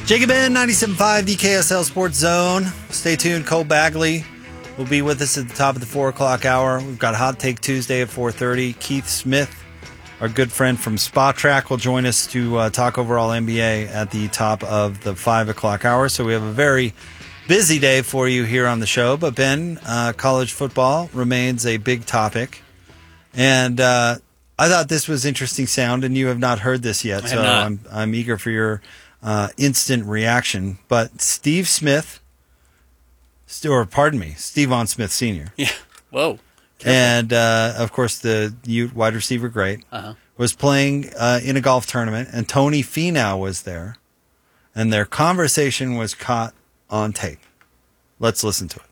Jacob Ben, 97.5, the KSL Sports Zone. Stay tuned. Cole Bagley will be with us at the top of the 4 o'clock hour. We've got Hot Take Tuesday at 4:30. Keith Smith, our good friend from Spa Track, will join us to talk overall NBA at the top of the 5 o'clock hour. So we have a very busy day for you here on the show. But Ben, college football remains a big topic. And I thought this was interesting sound, and you have not heard this yet. So I'm eager for your instant reaction. But Steve Smith, Stephon Smith Sr. Yeah. Whoa. Careful. And, of course, the Ute wide receiver great, was playing in a golf tournament, and Tony Finau was there, and their conversation was caught on tape. Let's listen to it.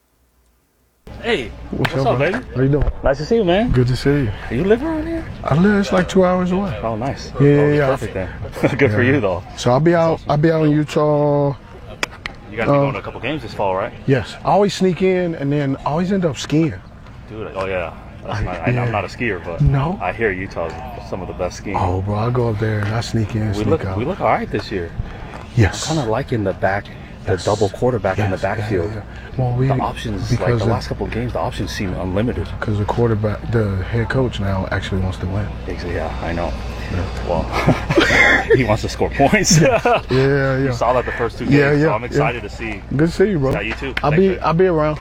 Hey, what's up, baby? How you doing? Nice to see you, man. Good to see you. You live around here? I live. It's like 2 hours away. Oh, nice. Yeah. Perfect then. Good for you, though. So I'll be out in Utah. You got to be going to a couple games this fall, right? Yes. I always sneak in, and then I always end up skiing. Dude, oh yeah. I'm not a skier, but no? I hear Utah's some of the best skiing. Oh, bro, I go up there and I sneak in, sneak out. We look all right this year. Yes. I'm kind of liking the double quarterback in the backfield. Yeah. Well, the options, like the last couple of games, the options seem unlimited. Because the head coach now actually wants to win. Yeah, I know. Yeah. Well, he wants to score points. Yeah. You saw that the first 2 games, so I'm excited to see. Good to see you, bro. Yeah, you too. I'll be around.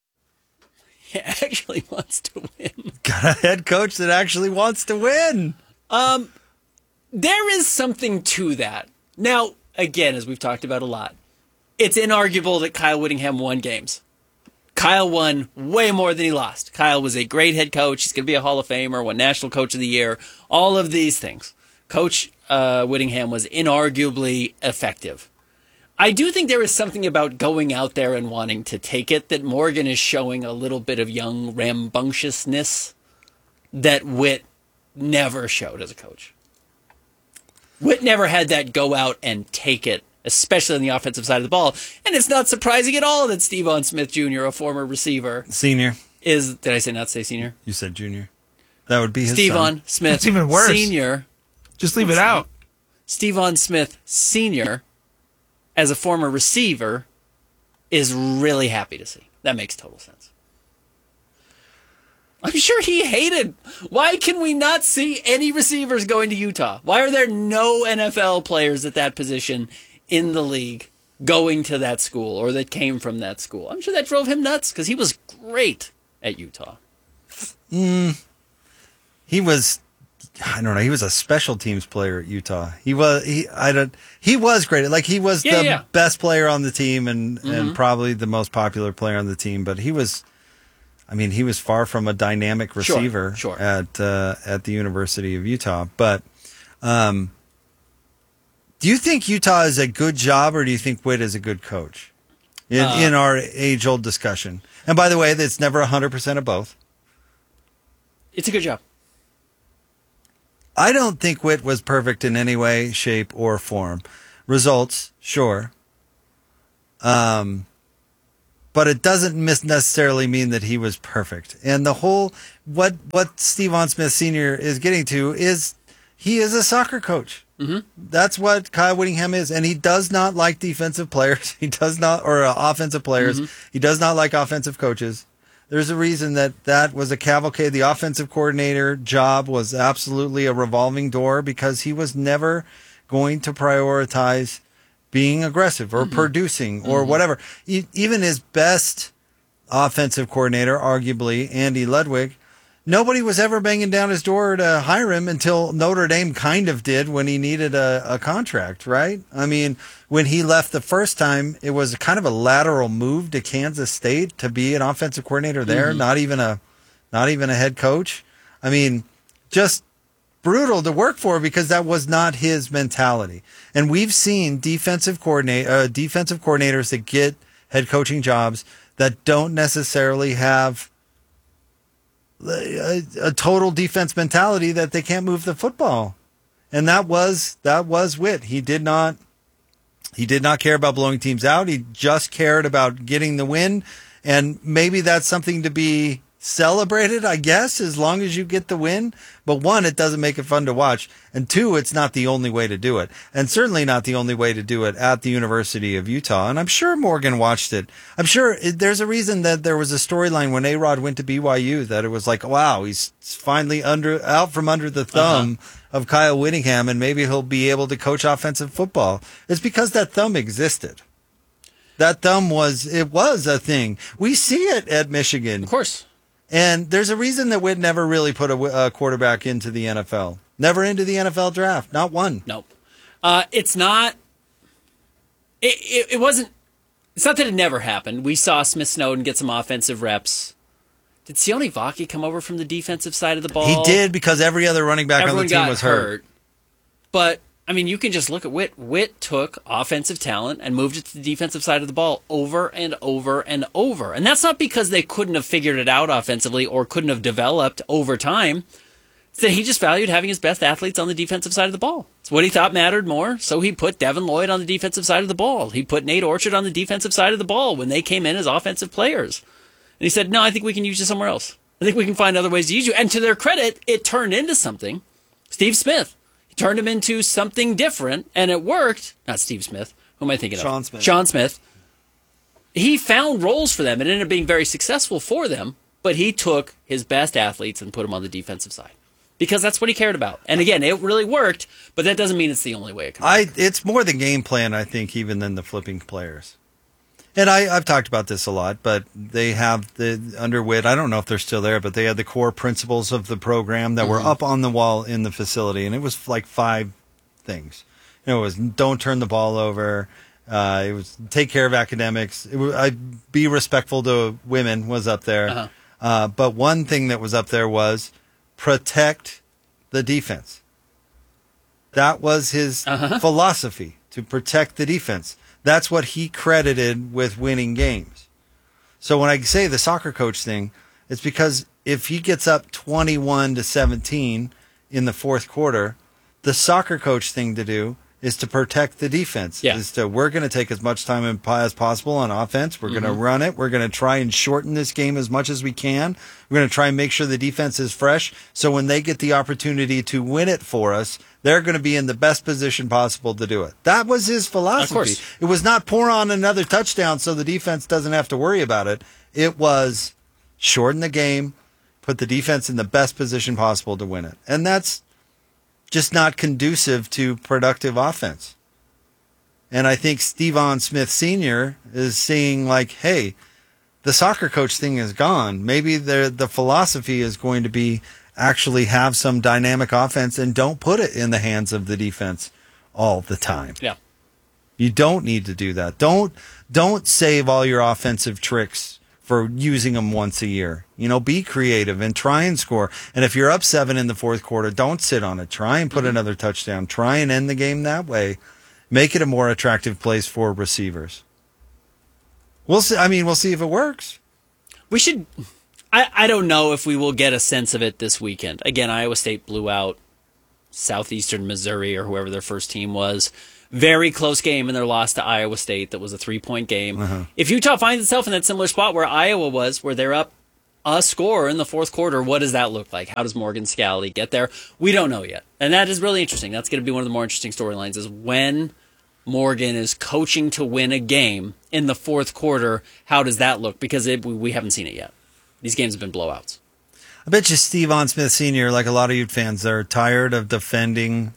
He actually wants to win. Got a head coach that actually wants to win. There is something to that. Now, again, as we've talked about a lot, it's inarguable that Kyle Whittingham won games. Kyle won way more than he lost. Kyle was a great head coach. He's going to be a Hall of Famer, won National Coach of the Year, all of these things. Coach Whittingham was inarguably effective. I do think there is something about going out there and wanting to take it that Morgan is showing a little bit of young rambunctiousness that Whit never showed as a coach. Whit never had that go out and take it, especially on the offensive side of the ball. And it's not surprising at all that Stephon Smith Jr., a former receiver, Senior. Did I not say senior? You said junior. That would be his Stephon Smith That's even worse. Senior. Just leave it out. Stephon Smith Sr., as a former receiver, is really happy to see. That makes total sense. I'm sure he hated. Why can we not see any receivers going to Utah? Why are there no NFL players at that position in the league going to that school or that came from that school? I'm sure that drove him nuts because he was great at Utah. He was, I don't know, he was a special teams player at Utah. He was great. Like, he was the best player on the team and probably the most popular player on the team, but he was far from a dynamic receiver at the University of Utah. But do you think Utah is a good job, or do you think Whit is a good coach? In our age-old discussion. And by the way, it's never 100% of both. It's a good job. I don't think Whit was perfect in any way, shape, or form. Results, sure. But it doesn't necessarily mean that he was perfect. And the whole, what Stephon Smith Sr. is getting to is he is a soccer coach. Mm-hmm. That's what Kyle Whittingham is. And he does not like defensive players. He does not, or offensive players. Mm-hmm. He does not like offensive coaches. There's a reason that was a cavalcade. The offensive coordinator job was absolutely a revolving door because he was never going to prioritize being aggressive or producing or whatever. Even his best offensive coordinator, arguably Andy Ludwig, nobody was ever banging down his door to hire him until Notre Dame kind of did when he needed a contract, right? I mean, when he left the first time, it was kind of a lateral move to Kansas State to be an offensive coordinator there, not even a head coach. I mean, just brutal to work for because that was not his mentality. And we've seen defensive coordinators that get head coaching jobs that don't necessarily have a total defense mentality, that they can't move the football. And that was Whit. He did not care about blowing teams out. He just cared about getting the win. And maybe that's something to be celebrate it, I guess, as long as you get the win. But one, it doesn't make it fun to watch. And two, it's not the only way to do it. And certainly not the only way to do it at the University of Utah. And I'm sure Morgan watched it. I'm sure there's a reason that there was a storyline when A-Rod went to BYU that it was like, wow, he's finally out from under the thumb of Kyle Whittingham, and maybe he'll be able to coach offensive football. It's because that thumb existed. That thumb was a thing. We see it at Michigan. Of course. And there's a reason that Witt never really put a quarterback into the NFL. Never into the NFL draft. Not one. Nope. It's not. It wasn't. It's not that it never happened. We saw Smith Snowden get some offensive reps. Did Sione Vaki come over from the defensive side of the ball? He did, because every other running back on the team was hurt. But, I mean, you can just look at Witt. Witt took offensive talent and moved it to the defensive side of the ball over and over and over. And that's not because they couldn't have figured it out offensively or couldn't have developed over time. It's that he just valued having his best athletes on the defensive side of the ball. It's what he thought mattered more, so he put Devin Lloyd on the defensive side of the ball. He put Nate Orchard on the defensive side of the ball when they came in as offensive players. And he said, no, I think we can use you somewhere else. I think we can find other ways to use you. And to their credit, it turned into something. Steve Smith. He turned him into something different, and it worked. Not Steve Smith. Who am I thinking of? Sean Smith. Sean Smith. He found roles for them. It ended up being very successful for them, but he took his best athletes and put them on the defensive side. Because that's what he cared about. And again, it really worked, but that doesn't mean it's the only way it can work. It's more the game plan, I think, even than the flipping players. And I've talked about this a lot, but they have under Witt, I don't know if they're still there, but they had the core principles of the program that were up on the wall in the facility, and it was like 5 things. It was don't turn the ball over. It was take care of academics. Be respectful to women was up there. But one thing that was up there was protect the defense. That was his philosophy, to protect the defense. That's what he credited with winning games. So when I say the soccer coach thing, it's because if he gets up 21-17 in the fourth quarter, the soccer coach thing to do is to protect the defense. Yeah. We're going to take as much time as possible on offense. We're going to run it. We're going to try and shorten this game as much as we can. We're going to try and make sure the defense is fresh. So when they get the opportunity to win it for us, they're going to be in the best position possible to do it. That was his philosophy. Of course. It was not pour on another touchdown so the defense doesn't have to worry about it. It was shorten the game, put the defense in the best position possible to win it. And that's just not conducive to productive offense. And I think Stevan Smith Sr. is seeing like, hey, the soccer coach thing is gone. Maybe the philosophy is going to be actually have some dynamic offense and don't put it in the hands of the defense all the time. Yeah. You don't need to do that. Don't save all your offensive tricks for using them once a year. Be creative and try and score. And if you're up 7 in the fourth quarter, don't sit on it. Try and put another touchdown. Try and end the game that way. Make it a more attractive place for receivers. We'll see. We'll see if it works. We should. I don't know if we will get a sense of it this weekend. Again, Iowa State blew out Southeastern Missouri or whoever their first team was. Very close game in their loss to Iowa State. That was a 3-point game. If Utah finds itself in that similar spot where Iowa was, where they're up a score in the fourth quarter, what does that look like? How does Morgan Scalley get there? We don't know yet. And that is really interesting. That's going to be one of the more interesting storylines is when Morgan is coaching to win a game in the fourth quarter, how does that look? Because we haven't seen it yet. These games have been blowouts. I bet you Stevan Smith Sr., like a lot of Ute fans, are tired of defending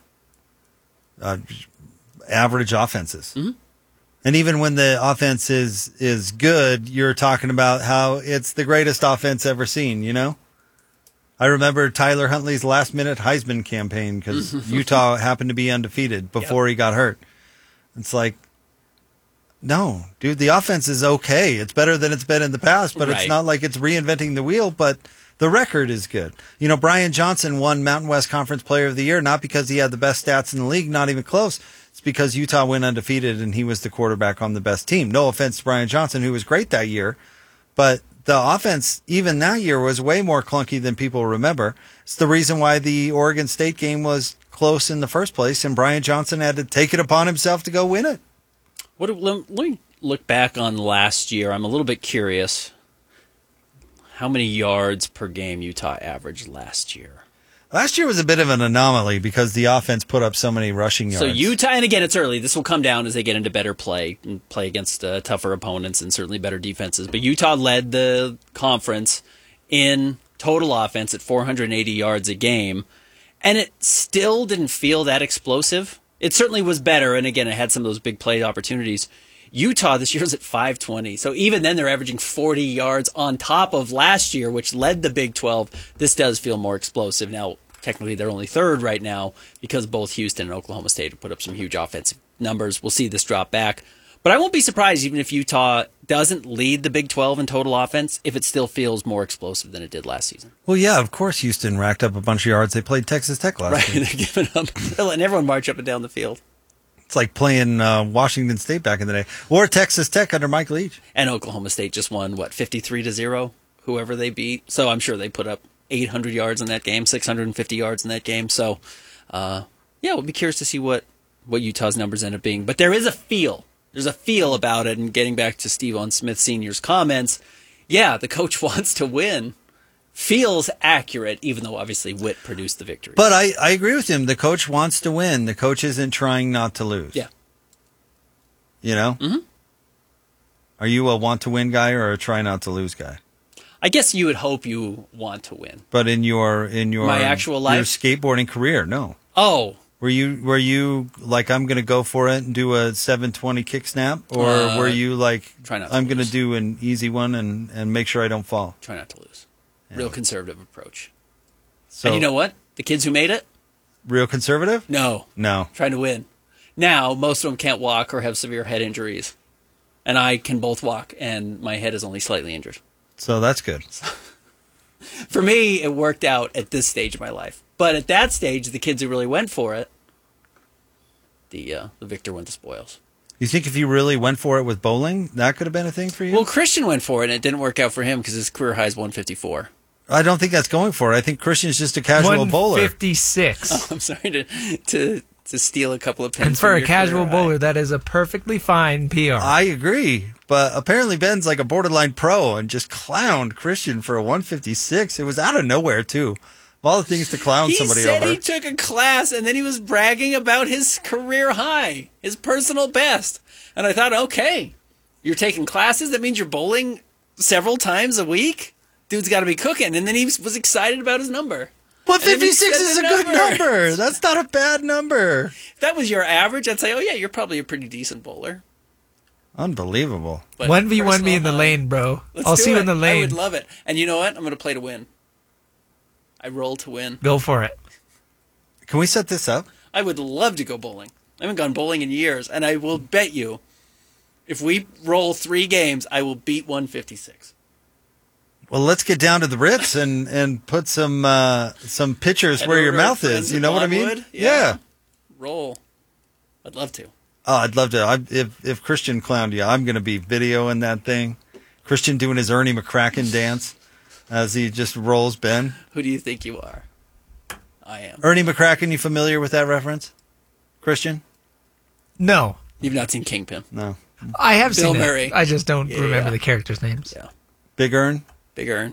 average offenses. And even when the offense is good, you're talking about how it's the greatest offense ever seen, I remember Tyler Huntley's last-minute Heisman campaign because Utah happened to be undefeated before he got hurt. It's like, no, dude, the offense is okay. It's better than it's been in the past, but It's not like it's reinventing the wheel, but the record is good. Brian Johnson won Mountain West Conference Player of the Year, not because he had the best stats in the league, not even close. It's because Utah went undefeated and he was the quarterback on the best team. No offense to Brian Johnson, who was great that year, but the offense, even that year, was way more clunky than people remember. It's the reason why the Oregon State game was close in the first place, and Brian Johnson had to take it upon himself to go win it. Let me look back on last year. I'm a little bit curious. how many yards per game Utah averaged last year. Last year was a bit of an anomaly because the offense put up so many rushing yards. So Utah, and again, it's early. This will come down as they get into better play and play against tougher opponents and certainly better defenses. But Utah led the conference in total offense at 480 yards a game, and it still didn't feel that explosive. It certainly was better, and again, it had some of those big play opportunities. Utah this year is at 520, so even then they're averaging 40 yards on top of last year, which led the Big 12. This does feel more explosive. Now, technically they're only third right now because both Houston and Oklahoma State have put up some huge offensive numbers. We'll see this drop back. But I won't be surprised even if Utah doesn't lead the Big 12 in total offense if it still feels more explosive than it did last season. Well, yeah, of course Houston racked up a bunch of yards. They played Texas Tech last Right, week. they're giving up. They're letting everyone march up and down the field. It's like playing Washington State back in the day. Or Texas Tech under Mike Leach. And Oklahoma State just won, 53-0, whoever they beat. So I'm sure they put up 800 yards in that game, 650 yards in that game. So, yeah, we'll be curious to see what Utah's numbers end up being. But there is a feel. There's a feel about it. And getting back to Stephon Smith Sr.'s comments, yeah, the coach wants to win. Feels accurate, even though obviously Witt produced the victory. But I agree with him. The coach wants to win. The coach isn't trying not to lose. Yeah. You know? Mm-hmm. Are you a want-to-win guy or a try-not-to-lose guy? I guess you would hope you want to win. But in your My actual life? your skateboarding career, no. Oh. Were you like, I'm going to go for it and do a 720 kick snap? Or were you like, try not to I'm going to lose. do an easy one and make sure I don't fall? Try not to lose. Real conservative approach. So, And you know what? The kids who made it? real conservative? No. No. Trying to win. Now, most of them can't walk or have severe head injuries. And I can both walk, and my head is only slightly injured. So that's good. For me, it worked out at this stage of my life. But at that stage, the kids who really went for it, the victor went the spoils. You think if you really went for it with bowling, that could have been a thing for you? Well, Christian went for it, and it didn't work out for him because his career high is 154. I don't think that's going for it. I think Christian's just a casual bowler. 156. I'm sorry to steal a couple of pins. And for from a your casual career high. bowler, that is a perfectly fine PR. I agree. But apparently Ben's like a borderline pro and just clowned Christian for a 156. It was out of nowhere, too. Of all the things to clown somebody He said over. he took a class, and then he was bragging about his career high, his personal best. And I thought, okay, you're taking classes? That means you're bowling several times a week? Dude's got to be cooking. And then he was excited about his number. 156 is a good number. number. That's not a bad number. If that was your average, I'd say, oh, yeah, you're probably a pretty decent bowler. Unbelievable. But 1v1 me in the personal high. lane, bro. Let's I'll do see you it. in the I lane. would love it. And you know what? I'm going to play to win. I roll to win. Go for it. Can we set this up? I would love to go bowling. I haven't gone bowling in years, and I will bet you, if we roll 3 games, I will beat 156. Well, let's get down to the Ritz and put some pictures Head where your over to mouth Friends is. You in know what I mean? Longwood? Yeah. Roll. I'd love to. Oh, I'd love to. If Christian clowned you, I'm going to be videoing that thing. Christian doing his Ernie McCracken dance as he just rolls Ben. Who do you think you are? I am. Ernie McCracken, you familiar with that reference? Christian? No. You've not seen Kingpin. No. I have Bill seen Murray. it. I just don't Yeah. remember the characters' names. Yeah. Big Ern? Big Earn.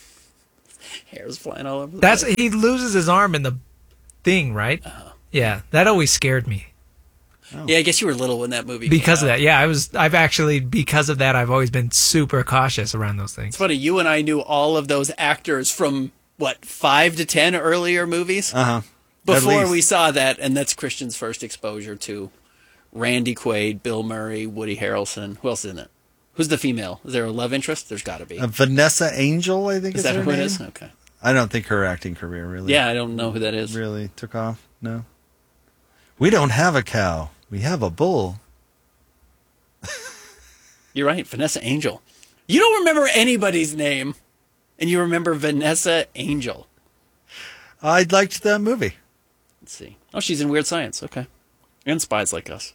Hair's flying all over the That's place. he loses his arm in the thing, right? Yeah, that always scared me Yeah, I guess you were little when that movie because of came out. that. Yeah, because of that I've always been super cautious around those things. It's funny, you and I knew all of those actors from, 5 to 10 earlier movies? Uh-huh. Before least. we saw that, and that's Christian's first exposure to Randy Quaid, Bill Murray, Woody Harrelson. Who else is in it? Who's the female? Is there a love interest? There's got to be. Vanessa Angel, I think Is is that her who it name. is? Okay. I don't think her acting career really Yeah, I don't know who that is. really took off. No. We don't have a cow. We have a bull. You're right, Vanessa Angel. You don't remember anybody's name, and you remember Vanessa Angel. I liked that movie. Let's see. Oh, she's in Weird Science. Okay. And Spies Like Us.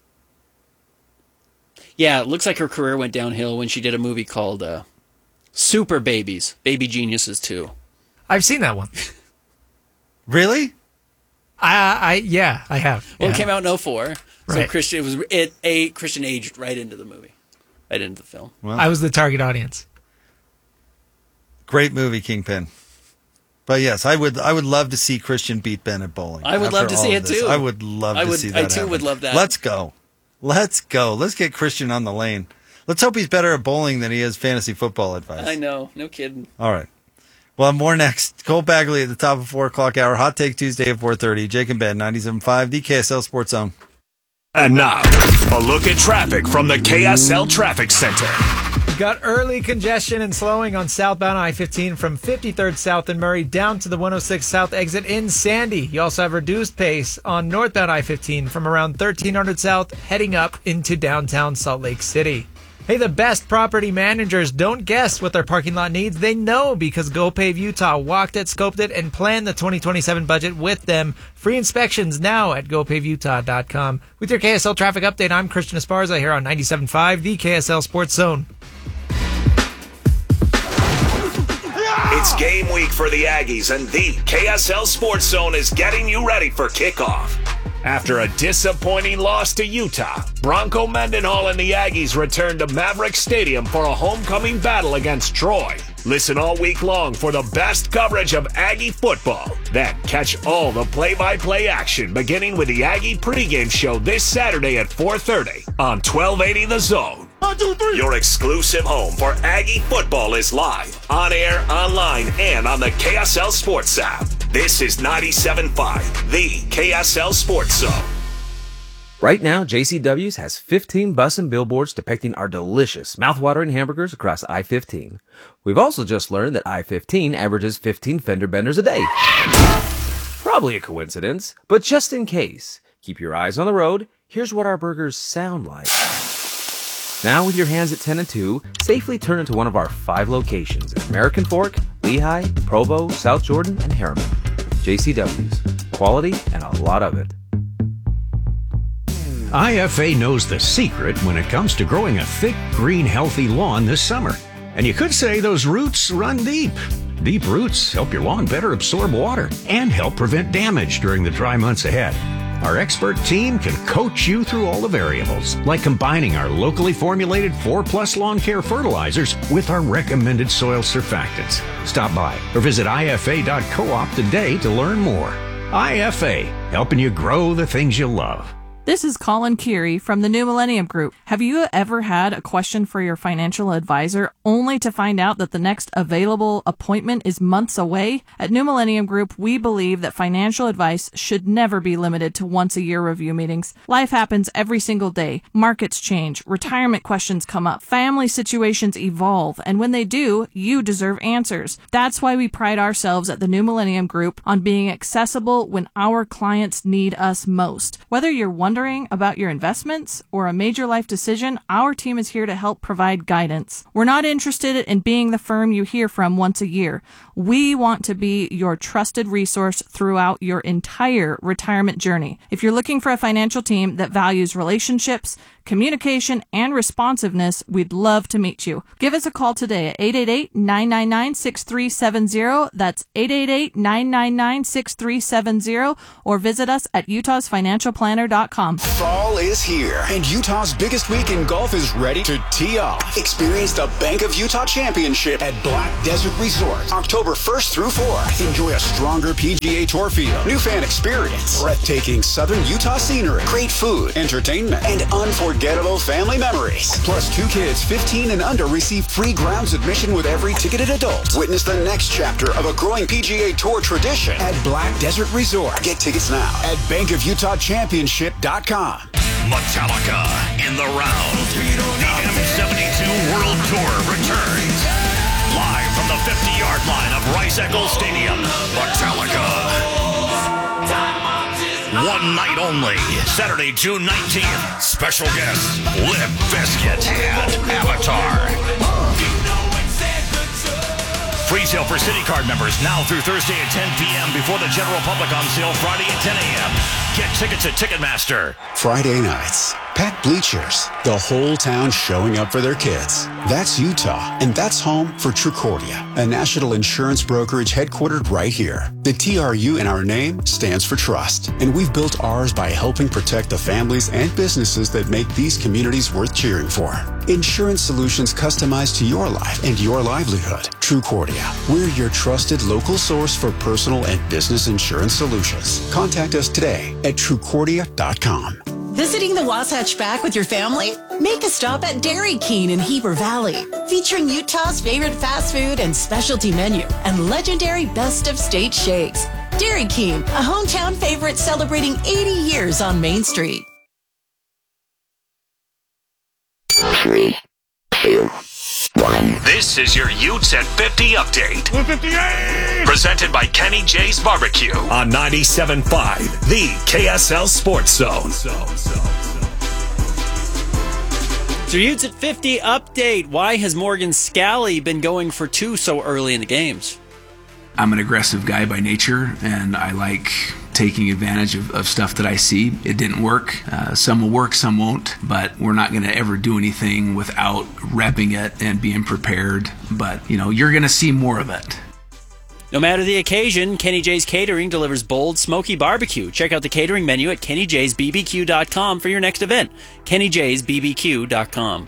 Yeah, it looks like her career went downhill when she did a movie called Super Babies, Baby Geniuses 2. I've seen that one. Really? Yeah, I have. Well, Yeah. it came out in 2004. So Right. Christian aged right into the movie. Right into the film. I was the target audience. Great movie, Kingpin. But yes, I would love to see Christian beat Ben at bowling. I would love to see it too. I would love to see that I too happen. would love that. Let's go. Let's get Christian on the lane. Let's hope he's better at bowling than he is fantasy football advice. I know. No kidding. All right. Well, more next. Cole Bagley at the top of 4 o'clock hour. Hot Take Tuesday at 4:30. Jake and Ben, 97.5, the KSL Sports Zone. And now, a look at traffic from the KSL Traffic Center. Got early congestion and slowing on southbound I-15 from 53rd South in Murray down to the 106 South exit in Sandy. You also have reduced pace on northbound I-15 from around 1300 South heading up into downtown Salt Lake City. Hey, the best property managers don't guess what their parking lot needs. They know because GoPave Utah walked it, scoped it, and planned the 2027 budget with them. Free inspections now at GoPaveUtah.com. With your KSL traffic update, I'm Christian Esparza here on 97.5, the KSL Sports Zone. It's game week for the Aggies, and the KSL Sports Zone is getting you ready for kickoff. After a disappointing loss to Utah, Bronco Mendenhall and the Aggies return to Maverick Stadium for a homecoming battle against Troy. Listen all week long for the best coverage of Aggie football. Then catch all the play-by-play action beginning with the Aggie pregame show this Saturday at 4:30 on 1280 The Zone. 1, 2, 3. Your exclusive home for Aggie football is live, on air, online, and on the KSL Sports app. This is 97.5, the KSL Sports Zone. Right now, JCW's has 15 bus and billboards depicting our delicious, mouthwatering hamburgers across I-15. We've also just learned that I-15 averages 15 fender benders a day. Probably a coincidence, but just in case, keep your eyes on the road. Here's what our burgers sound like. Now, with your hands at 10 and 2, safely turn into one of our 5 locations in American Fork, Lehigh, Provo, South Jordan, and Harriman. JCW's. Quality and a lot of it. IFA knows the secret when it comes to growing a thick, green, healthy lawn this summer. And you could say those roots run deep. Deep roots help your lawn better absorb water and help prevent damage during the dry months ahead. Our expert team can coach you through all the variables, like combining our locally formulated 4+ lawn care fertilizers with our recommended soil surfactants. Stop by or visit ifa.coop today to learn more. IFA, helping you grow the things you love. This is Colin Keary from the New Millennium Group. Have you ever had a question for your financial advisor only to find out that the next available appointment is months away? At New Millennium Group, we believe that financial advice should never be limited to once-a-year review meetings. Life happens every single day. Markets change, retirement questions come up, family situations evolve, and when they do, you deserve answers. That's why we pride ourselves at the New Millennium Group on being accessible when our clients need us most. Whether you're wondering about your investments or a major life decision, our team is here to help provide guidance. We're not interested in being the firm you hear from once a year. We want to be your trusted resource throughout your entire retirement journey. If you're looking for a financial team that values relationships, communication, and responsiveness, we'd love to meet you. Give us a call today at 888-999-6370. That's 888-999-6370, or visit us at utahsfinancialplanner.com. Fall is here, and Utah's biggest week in golf is ready to tee off. Experience the Bank of Utah Championship at Black Desert Resort, October 1st through 4th. Enjoy a stronger PGA Tour field, new fan experience, breathtaking southern Utah scenery, great food, entertainment, and unforgettable family memories. Plus, 2 kids 15 and under receive free grounds admission with every ticketed adult. Witness the next chapter of a growing PGA Tour tradition at Black Desert Resort. Get tickets now at bankofutahchampionship.com. Metallica in the round. The M72 World Tour returns. Live from the 50-yard line of Rice-Eccles Stadium, Metallica. One night only, Saturday, June 19th. Special guests, Limp Bizkit and Avatar. Free sale for City Card members now through Thursday at 10 p.m. before the general public on sale Friday at 10 a.m. Get tickets at Ticketmaster. Friday nights, packed bleachers, the whole town showing up for their kids. That's Utah, and that's home for Trucordia, a national insurance brokerage headquartered right here. The TRU in our name stands for trust, and we've built ours by helping protect the families and businesses that make these communities worth cheering for. Insurance solutions customized to your life and your livelihood. Trucordia, we're your trusted local source for personal and business insurance solutions. Contact us today at Trucordia.com. Visiting the Wasatch Back with your family? Make a stop at Dairy King in Heber Valley, featuring Utah's favorite fast food and specialty menu and legendary best of state shakes. Dairy King, a hometown favorite celebrating 80 years on Main Street. 3, 2, 1. This is your Utes at 50 update. 58! Presented by Kenny J's Barbecue on 97.5, the KSL Sports Zone. So Utes at 50 update. Why has Morgan Scally been going for 2 so early in the games? I'm an aggressive guy by nature, and I like taking advantage of stuff that I see. It didn't work. Some will work, some won't, but we're not going to ever do anything without repping it and being prepared. But, you're going to see more of it. No matter the occasion, Kenny J's Catering delivers bold, smoky barbecue. Check out the catering menu at KennyJ'sBBQ.com for your next event. KennyJ'sBBQ.com.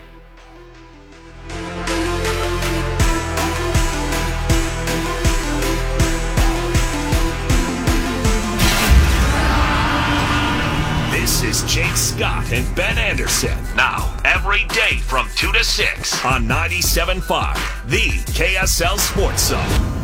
This is Jake Scott and Ben Anderson. Now, every day from 2 to 6 on 97.5, the KSL Sports Zone.